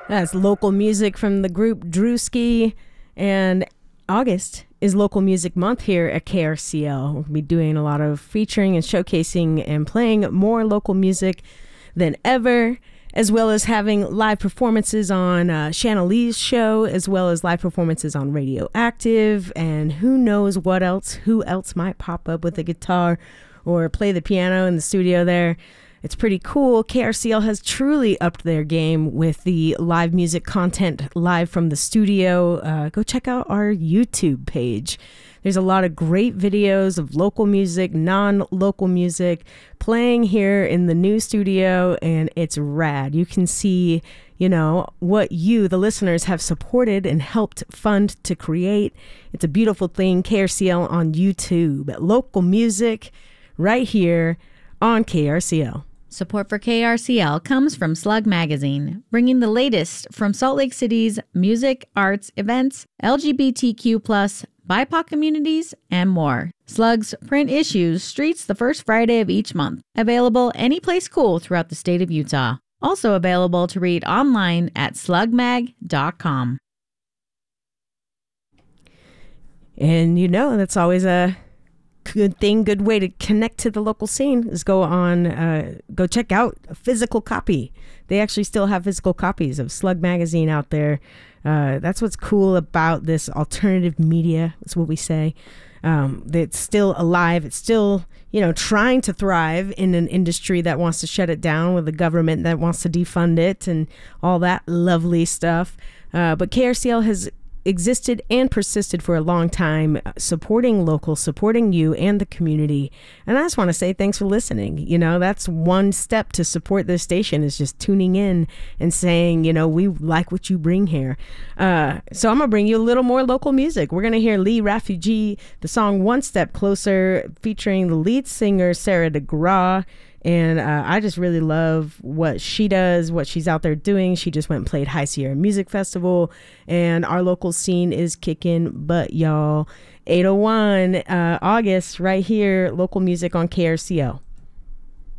That's local music from the group Drewski. And August is Local Music Month here at KRCL. We'll be doing a lot of featuring and showcasing and playing more local music than ever, as well as having live performances on Shanna Lee's show, as well as live performances on Radioactive, and who knows who else might pop up with a guitar or play the piano in the studio there. It's pretty cool. KRCL has truly upped their game with the live music content live from the studio. Go check out our YouTube page. There's a lot of great videos of local music, non-local music playing here in the new studio, and it's rad. You can see, what you, the listeners, have supported and helped fund to create. It's a beautiful thing. KRCL on YouTube. Local music right here on KRCL. Support for KRCL comes from Slug Magazine, bringing the latest from Salt Lake City's music, arts, events, LGBTQ+, BIPOC communities, and more. Slug's print issues streets the first Friday of each month. Available any place cool throughout the state of Utah. Also available to read online at slugmag.com. And that's always a good way to connect to the local scene is go check out a physical copy. They actually still have physical copies of Slug Magazine out there. That's what's cool about this alternative media. That's what we say. It's still alive. It's still, trying to thrive in an industry that wants to shut it down, with a government that wants to defund it and all that lovely stuff. But KRCL has existed and persisted for a long time, supporting local, supporting you and the community. And I just want to say thanks for listening. That's one step to support this station, is just tuning in and saying, we like what you bring here. So I'm going to bring you a little more local music. We're going to hear Lee Refugee, the song One Step Closer, featuring the lead singer, Sarah DeGraw. And I just really love what she does, what she's out there doing. She just went and played High Sierra Music Festival, and our local scene is kicking butt, y'all. 801 August right here, local music on KRCL.